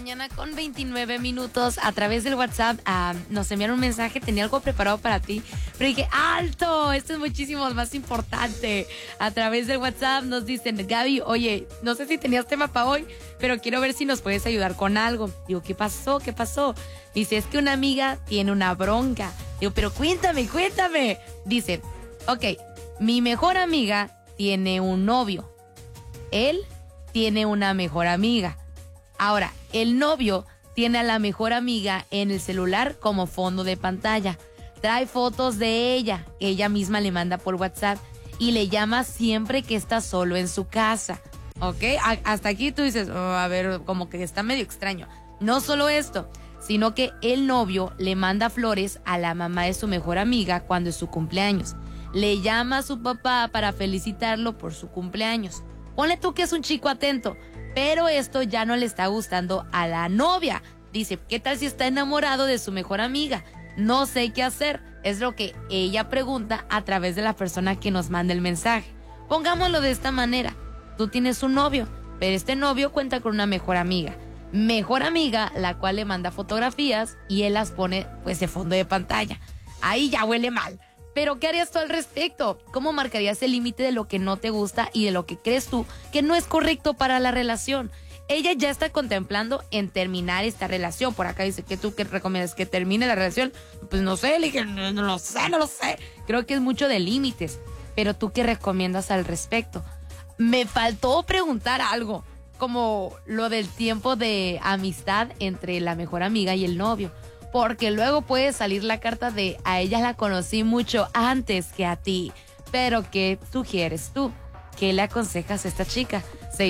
mañana con 29 minutos a través del WhatsApp. Nos enviaron un mensaje, tenía algo preparado para ti, pero dije, ¡alto! Esto es muchísimo más importante. A través del WhatsApp nos dicen, Gaby, oye, no sé si tenías tema para hoy, pero quiero ver si nos puedes ayudar con algo. Digo, ¿qué pasó? ¿Qué pasó? Dice, es que una amiga tiene una bronca. Digo, pero cuéntame. Dice, ok, mi mejor amiga tiene un novio. Él tiene una mejor amiga. Ahora, el novio tiene a la mejor amiga en el celular como fondo de pantalla. Trae fotos de ella, ella misma le manda por WhatsApp y le llama siempre que está solo en su casa. ¿Ok? Hasta aquí tú dices, a ver, como que está medio extraño. No solo esto, sino que el novio le manda flores a la mamá de su mejor amiga cuando es su cumpleaños. Le llama a su papá para felicitarlo por su cumpleaños. Ponle tú que es un chico atento, pero esto ya no le está gustando a la novia. Dice, ¿qué tal si está enamorado de su mejor amiga? No sé qué hacer. Es lo que ella pregunta a través de la persona que nos manda el mensaje. Pongámoslo de esta manera. Tú tienes un novio, pero este novio cuenta con una mejor amiga. Mejor amiga, la cual le manda fotografías y él las pone pues de fondo de pantalla. Ahí ya huele mal. Pero ¿qué harías tú al respecto? ¿Cómo marcarías el límite de lo que no te gusta y de lo que crees tú que no es correcto para la relación? Ella ya está contemplando en terminar esta relación. Por acá dice que tú qué recomiendas, que termine la relación. Pues no sé, le dije, no lo sé. Creo que es mucho de límites. Pero tú qué recomiendas al respecto. Me faltó preguntar algo, como lo del tiempo de amistad entre la mejor amiga y el novio. Porque luego puede salir la carta de a ella la conocí mucho antes que a ti. Pero ¿qué sugieres tú? ¿Qué le aconsejas a esta chica?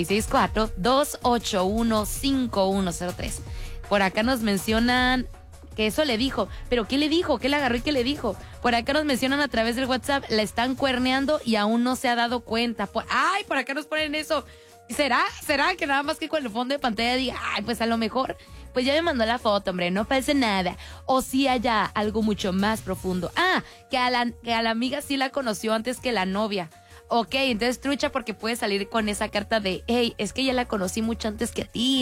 664-281-5103. Por acá nos mencionan que eso le dijo. ¿Pero qué le dijo? ¿Qué le agarró y qué le dijo? Por acá nos mencionan a través del WhatsApp, la están cuerneando y aún no se ha dado cuenta. Por acá nos ponen eso. ¿Será que nada más que con el fondo de pantalla diga, pues a lo mejor... Pues ya me mandó la foto, hombre, no parece nada. O si haya algo mucho más profundo. Que a la amiga sí la conoció antes que la novia. Ok, entonces trucha porque puede salir con esa carta de, hey, es que ya la conocí mucho antes que a ti.